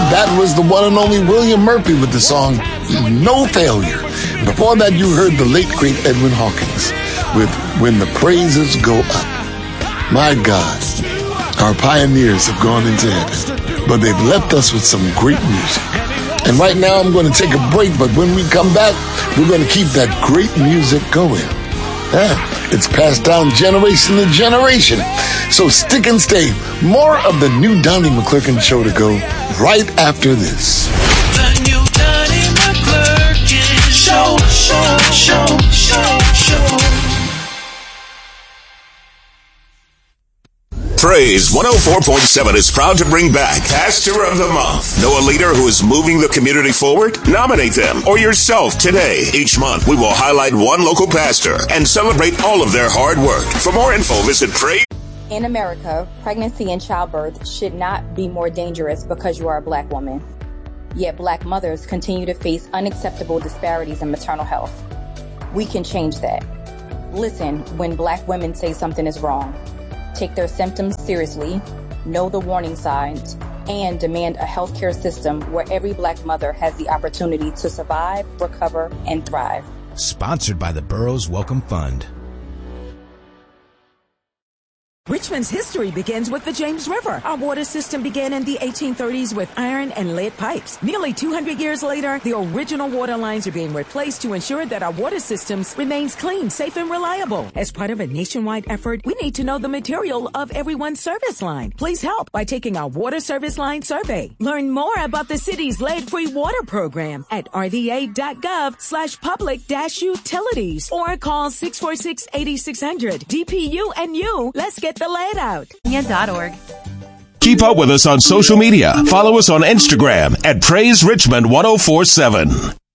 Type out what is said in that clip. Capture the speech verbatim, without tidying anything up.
that was the one and only William Murphy with the song No Failure. Before that, you heard the late, great Edwin Hawkins with When the Praises Go Up. My God, our pioneers have gone into heaven, but they've left us with some great music. And right now, I'm going to take a break, but when we come back, we're going to keep that great music going. Yeah, it's passed down generation to generation. So stick and stay. More of the new Donnie McClurkin show to go right after this. The new Donnie McClurkin show, show, show, show, show. Praise one oh four point seven is proud to bring back Pastor of the Month. Know a leader who is moving the community forward? Nominate them or yourself today. Each month, we will highlight one local pastor and celebrate all of their hard work. For more info, visit Praise. In America, pregnancy and childbirth should not be more dangerous because you are a black woman. Yet black mothers continue to face unacceptable disparities in maternal health. We can change that. Listen when black women say something is wrong. Take their symptoms seriously, know the warning signs, and demand a healthcare system where every black mother has the opportunity to survive, recover, and thrive. Sponsored by the Burroughs Welcome Fund. Richmond's history begins with the James River. Our water system began in the eighteen thirties with iron and lead pipes. Nearly two hundred years later, the original water lines are being replaced to ensure that our water systems remains clean, safe, and reliable. As part of a nationwide effort, we need to know the material of everyone's service line. Please help by taking our water service line survey. Learn more about the city's lead-free water program at rva.gov slash public dash utilities or call six four six, eight six zero zero. D P U and you, let's get the lead out. dot org. Keep up with us on social media. Follow us on Instagram at Praise Richmond ten forty-seven.